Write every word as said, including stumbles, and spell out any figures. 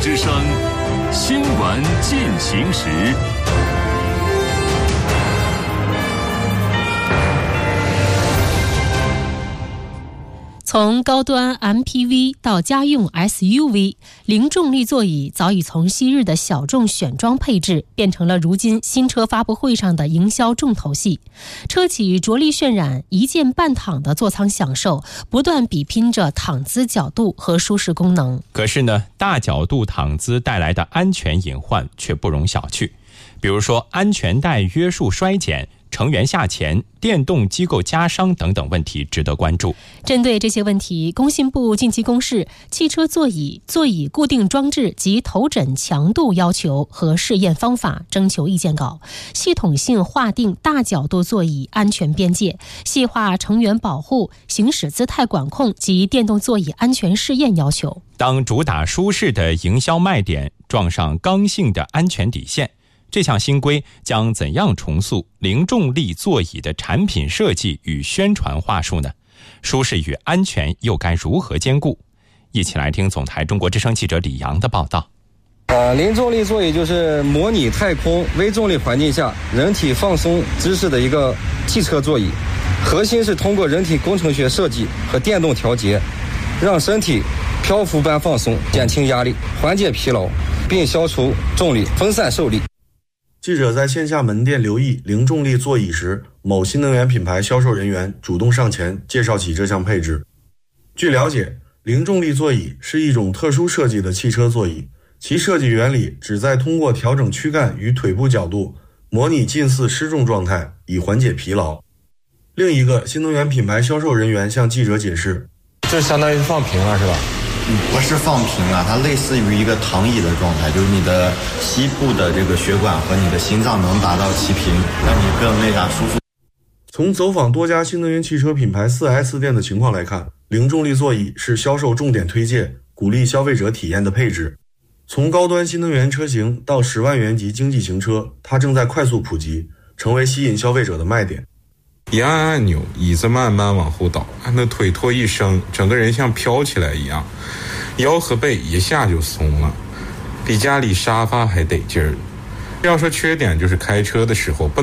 之声新闻进行时。 从高端 M P V 到家用 S U V， 零重力座椅早已从昔日的小众选装配置变成了如今新车发布会上的营销重头戏。车企着力渲染一键半躺的座舱享受，不断比拼着躺姿角度和舒适功能。 可是呢，大角度躺姿带来的安全隐患却不容小觑，比如说安全带约束衰减、成员下潜、电动机构加伤等等问题值得关注。 针对这些问题，工信部近期公示汽车座椅、座椅固定装置及头枕强度要求和试验方法征求意见稿，系统性划定大角度座椅安全边界，细化成员保护、行驶姿态管控及电动座椅安全试验要求。 当主打舒适的营销卖点撞上刚性的安全底线，这项新规将怎样重塑零重力座椅的产品设计与宣传话术呢？舒适与安全又该如何兼顾？一起来听总台中国之声记者李阳的报道。 呃，零重力座椅就是模拟太空微重力环境下人体放松姿势的一个汽车座椅，核心是通过人体工程学设计和电动调节，让身体漂浮般放松，减轻压力，缓解疲劳，并消除重力，分散受力。 记者在线下门店留意零重力座椅时，某新能源品牌销售人员主动上前介绍起这项配置。据了解，零重力座椅是一种特殊设计的汽车座椅，其设计原理旨在通过调整躯干与腿部角度，模拟近似失重状态，以缓解疲劳。另一个新能源品牌销售人员向记者解释， 这相当于放平了是吧？ 不是放平了，它类似于一个躺椅的状态，就是你的膝部的这个血管和你的心脏能达到齐平，让你更那啥舒服。 从走访多家新能源汽车品牌 四 S 店的情况来看，零重力座椅是销售重点推荐，鼓励消费者体验的配置。从高端新能源车型到十万元级经济型车，它正在快速普及，成为吸引消费者的卖点。 一按按钮，椅子慢慢往后倒，那腿托一升，整个人像飘起来一样，腰和背一下就松了，比家里沙发还得劲儿。要说缺点就是开车的时候不能